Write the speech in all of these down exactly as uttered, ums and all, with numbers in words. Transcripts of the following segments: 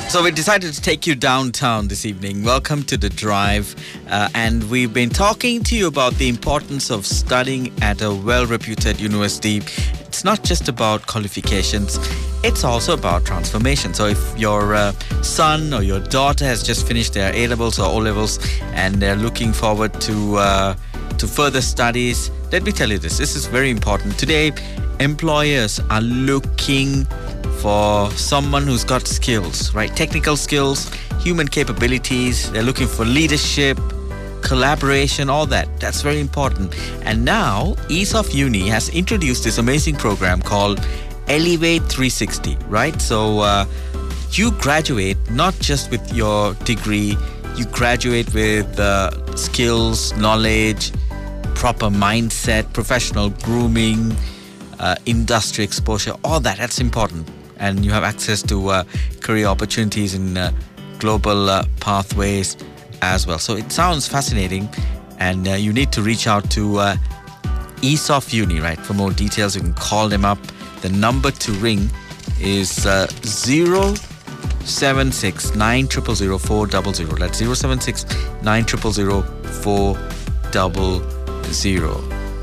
So we decided to take you downtown this evening. Welcome to The Drive. Uh, and we've been talking to you about the importance of studying at a well-reputed university. It's not just about qualifications. It's also about transformation. So if your uh, son or your daughter has just finished their A-levels or O-levels and they're looking forward to uh, to further studies, let me tell you this. This is very important. Today, employers are looking for someone who's got skills, right? Technical skills, human capabilities. They're looking for leadership, collaboration, all that. That's very important. And now, ESOF Uni has introduced this amazing program called Elevate three sixty, right? So uh, you graduate not just with your degree, you graduate with uh, skills, knowledge, proper mindset, professional grooming, uh, industry exposure, all that. That's important. And you have access to uh, career opportunities in uh, global uh, pathways as well. So it sounds fascinating, and uh, you need to reach out to uh, ESOF Uni, right? For more details, you can call them up. The number to ring is uh, zero seven six nine zero zero zero four zero zero. That's zero seven six nine zero zero zero four zero zero.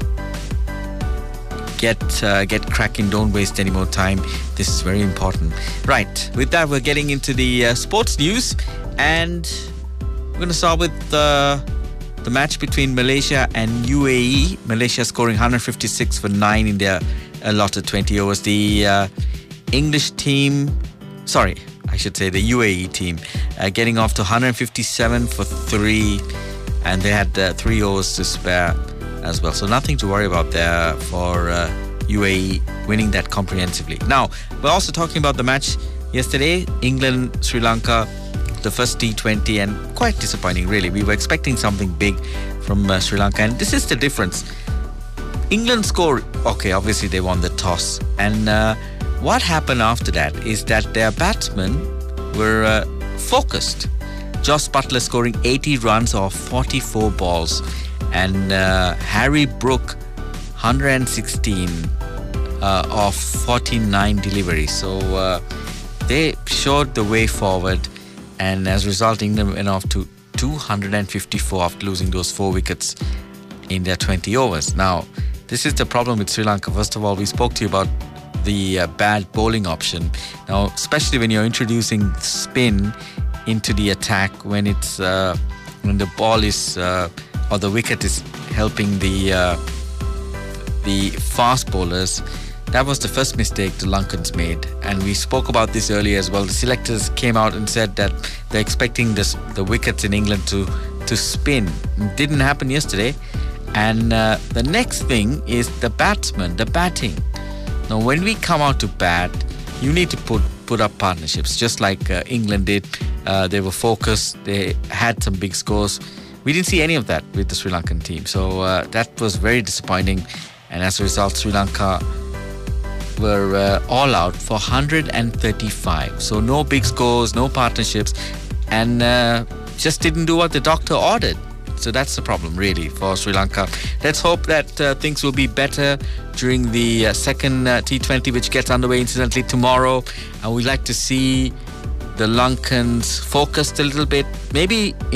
Get uh, get cracking. Don't waste any more time. This is very important. Right. With that, we're getting into the uh, sports news, and we're going to start with uh, the match between Malaysia and U A E. Malaysia scoring one hundred fifty-six for nine in their allotted twenty overs. The uh, English team, sorry, I should say the U A E team, uh, getting off to one hundred fifty-seven for three, and they had uh, three overs to spare as well. So nothing to worry about there for uh, U A E winning that comprehensively. Now, we're also talking about the match yesterday, England, Sri Lanka, the first T twenty, and quite disappointing, really. We were expecting something big from uh, Sri Lanka, and this is the difference. England scored, okay, obviously they won the toss. And uh, what happened after that is that their batsmen were uh, focused. Josh Buttler scoring eighty runs off forty-four balls. And uh, Harry Brook, one hundred sixteen uh, of forty-nine deliveries. So uh, they showed the way forward. And as a result, England went off to two hundred fifty-four after losing those four wickets in their twenty overs. Now, this is the problem with Sri Lanka. First of all, we spoke to you about the uh, bad bowling option. Now, especially when you're introducing spin into the attack, when it's uh, when the ball is... Uh, or the wicket is helping the uh, the fast bowlers. That was the first mistake the Lankans made, and we spoke about this earlier as well. The selectors came out and said that they're expecting this, the wickets in England to to spin. It didn't happen yesterday. And uh, the next thing is the batsman, the batting. Now, when we come out to bat, you need to put put up partnerships, just like uh, England did. Uh, they were focused. They had some big scores. We didn't see any of that with the Sri Lankan team. So uh, that was very disappointing. And as a result, Sri Lanka were uh, all out for one hundred thirty-five. So no big scores, no partnerships, and uh, just didn't do what the doctor ordered. So that's the problem, really, for Sri Lanka. Let's hope that uh, things will be better during the uh, second uh, T twenty, which gets underway, incidentally, tomorrow. And we'd like to see the Lankans focused a little bit, maybe